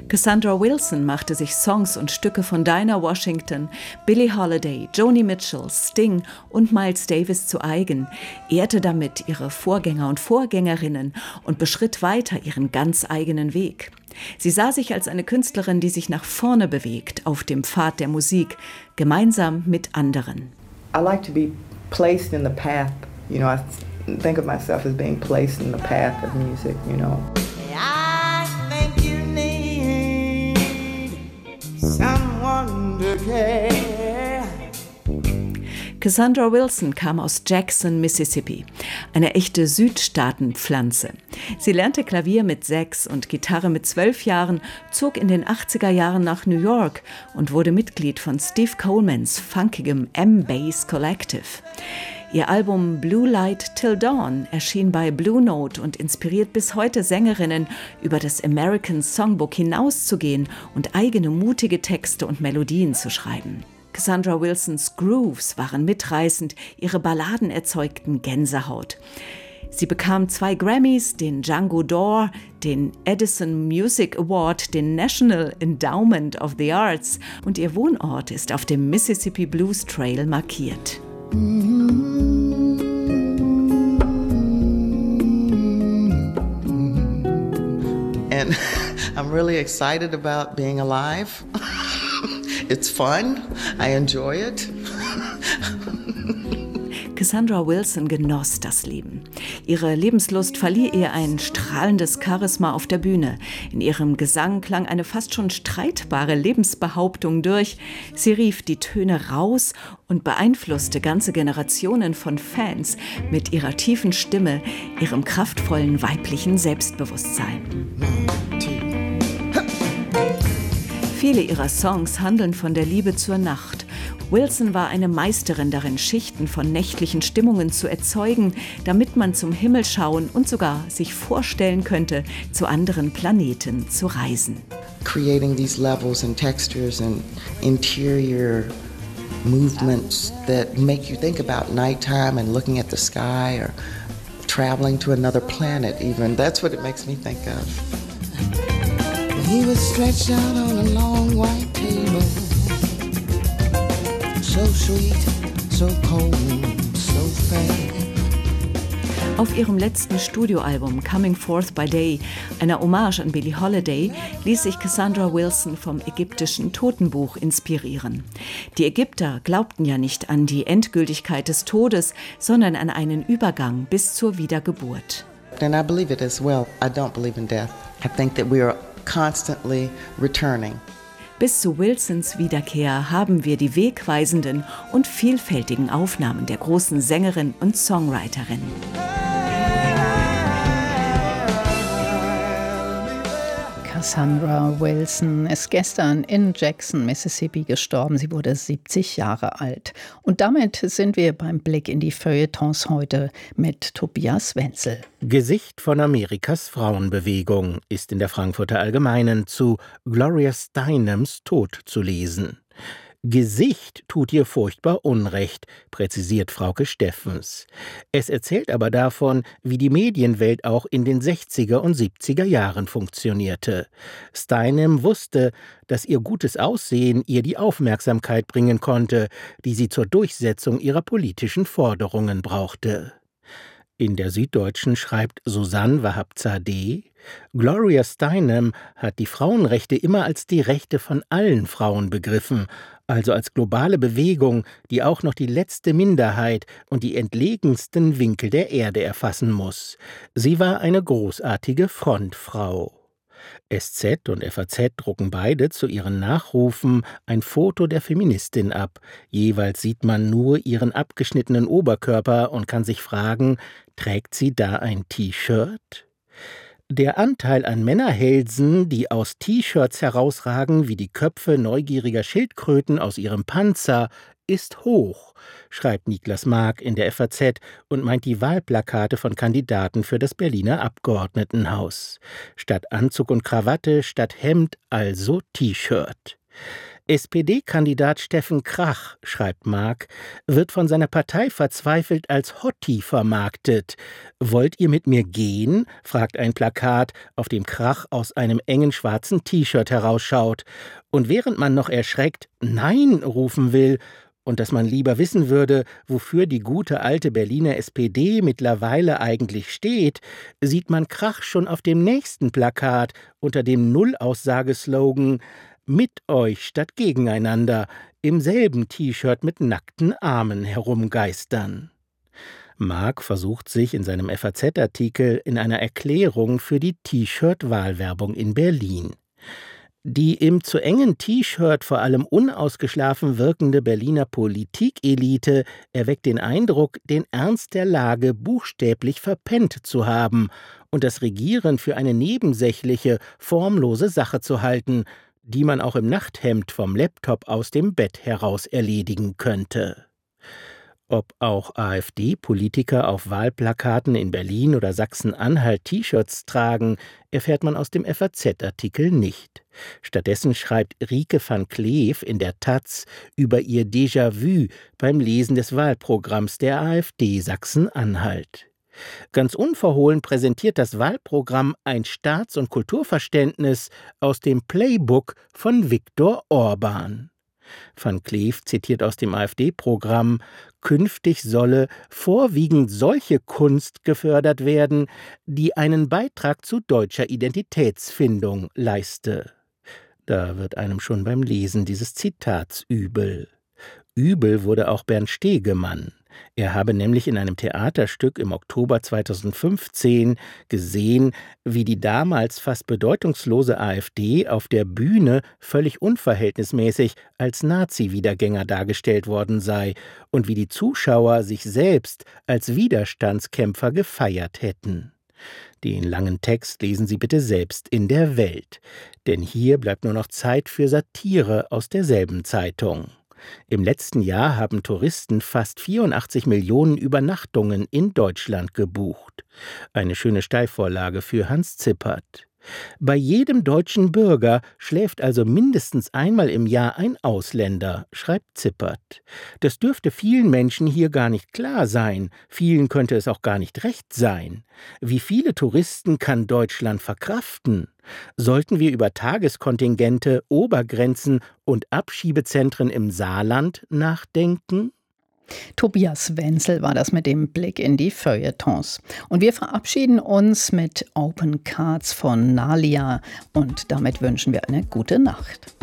Cassandra Wilson machte sich Songs und Stücke von Dinah Washington, Billie Holiday, Joni Mitchell, Sting und Miles Davis zu eigen, ehrte damit ihre Vorgänger und Vorgängerinnen und beschritt weiter ihren ganz eigenen Weg. Sie sah sich als eine Künstlerin, die sich nach vorne bewegt auf dem Pfad der Musik, gemeinsam mit anderen. I like to be placed in the path, I think of myself as being placed in the path of music, I think you need someone to care. Cassandra Wilson kam aus Jackson, Mississippi, eine echte Südstaatenpflanze. Sie lernte Klavier mit 6 und Gitarre mit 12 Jahren, zog in den 80er Jahren nach New York und wurde Mitglied von Steve Colemans funkigem M-Bass Collective. Ihr Album Blue Light Till Dawn erschien bei Blue Note und inspiriert bis heute Sängerinnen, über das American Songbook hinauszugehen und eigene mutige Texte und Melodien zu schreiben. Cassandra Wilsons Grooves waren mitreißend, ihre Balladen erzeugten Gänsehaut. Sie bekam 2 Grammys, den Django d'Or, den Edison Music Award, den National Endowment of the Arts und ihr Wohnort ist auf dem Mississippi Blues Trail markiert. And I'm really excited about being alive. It's fun. I enjoy it. Cassandra Wilson genoss das Leben. Ihre Lebenslust verlieh ihr ein strahlendes Charisma auf der Bühne. In ihrem Gesang klang eine fast schon streitbare Lebensbehauptung durch. Sie rief die Töne raus und beeinflusste ganze Generationen von Fans mit ihrer tiefen Stimme, ihrem kraftvollen weiblichen Selbstbewusstsein. Viele ihrer Songs handeln von der Liebe zur Nacht. Wilson war eine Meisterin darin, Schichten von nächtlichen Stimmungen zu erzeugen, damit man zum Himmel schauen und sogar sich vorstellen könnte, zu anderen Planeten zu reisen. Creating these levels and textures and interior movements that make you think about nighttime and looking at the sky or traveling to another planet even. That's what it makes me think of. He was stretched out on a long white table. So sweet, so cold, so fair. Auf ihrem letzten Studioalbum Coming Forth by Day, einer Hommage an Billie Holiday, ließ sich Cassandra Wilson vom ägyptischen Totenbuch inspirieren. Die Ägypter glaubten ja nicht an die Endgültigkeit des Todes, sondern an einen Übergang bis zur Wiedergeburt. And I believe it as well. I don't believe in death. I think that we are constantly returning. Bis zu Wilsons Wiederkehr haben wir die wegweisenden und vielfältigen Aufnahmen der großen Sängerin und Songwriterin. Cassandra Wilson ist gestern in Jackson, Mississippi gestorben. Sie wurde 70 Jahre alt. Und damit sind wir beim Blick in die Feuilletons heute mit Tobias Wenzel. Gesicht von Amerikas Frauenbewegung ist in der Frankfurter Allgemeinen zu Gloria Steinems Tod zu lesen. Gesicht tut ihr furchtbar Unrecht, präzisiert Frauke Steffens. Es erzählt aber davon, wie die Medienwelt auch in den 60er und 70er Jahren funktionierte. Steinem wusste, dass ihr gutes Aussehen ihr die Aufmerksamkeit bringen konnte, die sie zur Durchsetzung ihrer politischen Forderungen brauchte. In der Süddeutschen schreibt Susanne Wahab-Zadeh: Gloria Steinem hat die Frauenrechte immer als die Rechte von allen Frauen begriffen, also als globale Bewegung, die auch noch die letzte Minderheit und die entlegensten Winkel der Erde erfassen muss. Sie war eine großartige Frontfrau. SZ und FAZ drucken beide zu ihren Nachrufen ein Foto der Feministin ab. Jeweils sieht man nur ihren abgeschnittenen Oberkörper und kann sich fragen, trägt sie da ein T-Shirt? Der Anteil an Männerhälsen, die aus T-Shirts herausragen wie die Köpfe neugieriger Schildkröten aus ihrem Panzer, ist hoch, schreibt Niklas Mark in der FAZ und meint die Wahlplakate von Kandidaten für das Berliner Abgeordnetenhaus. Statt Anzug und Krawatte, statt Hemd, also T-Shirt. SPD-Kandidat Steffen Krach, schreibt Mark, wird von seiner Partei verzweifelt als Hottie vermarktet. »Wollt ihr mit mir gehen?« fragt ein Plakat, auf dem Krach aus einem engen schwarzen T-Shirt herausschaut. Und während man noch erschreckt »Nein« rufen will und dass man lieber wissen würde, wofür die gute alte Berliner SPD mittlerweile eigentlich steht, sieht man Krach schon auf dem nächsten Plakat unter dem Nullaussageslogan »Mit euch statt gegeneinander« im selben T-Shirt mit nackten Armen herumgeistern. Mark versucht sich in seinem FAZ-Artikel in einer Erklärung für die T-Shirt-Wahlwerbung in Berlin. Die im zu engen T-Shirt vor allem unausgeschlafen wirkende Berliner Politikelite erweckt den Eindruck, den Ernst der Lage buchstäblich verpennt zu haben und das Regieren für eine nebensächliche, formlose Sache zu halten, die man auch im Nachthemd vom Laptop aus dem Bett heraus erledigen könnte. Ob auch AfD-Politiker auf Wahlplakaten in Berlin oder Sachsen-Anhalt T-Shirts tragen, erfährt man aus dem FAZ-Artikel nicht. Stattdessen schreibt Rieke van Kleef in der taz über ihr Déjà-vu beim Lesen des Wahlprogramms der AfD Sachsen-Anhalt. Ganz unverhohlen präsentiert das Wahlprogramm ein Staats- und Kulturverständnis aus dem Playbook von Viktor Orban. Van Kleef zitiert aus dem AfD-Programm: Künftig solle vorwiegend solche Kunst gefördert werden, die einen Beitrag zu deutscher Identitätsfindung leiste. Da wird einem schon beim Lesen dieses Zitats übel. Übel wurde auch Bernd Stegemann. Er habe nämlich in einem Theaterstück im Oktober 2015 gesehen, wie die damals fast bedeutungslose AfD auf der Bühne völlig unverhältnismäßig als Nazi-Wiedergänger dargestellt worden sei und wie die Zuschauer sich selbst als Widerstandskämpfer gefeiert hätten. Den langen Text lesen Sie bitte selbst in der Welt, denn hier bleibt nur noch Zeit für Satire aus derselben Zeitung. Im letzten Jahr haben Touristen fast 84 Millionen Übernachtungen in Deutschland gebucht. Eine schöne Steilvorlage für Hans Zippert. Bei jedem deutschen Bürger schläft also mindestens einmal im Jahr ein Ausländer, schreibt Zippert. Das dürfte vielen Menschen hier gar nicht klar sein. Vielen könnte es auch gar nicht recht sein. Wie viele Touristen kann Deutschland verkraften? Sollten wir über Tageskontingente, Obergrenzen und Abschiebezentren im Saarland nachdenken? Tobias Wenzel war das mit dem Blick in die Feuilletons. Und wir verabschieden uns mit Open Cards von Nalia und damit wünschen wir eine gute Nacht.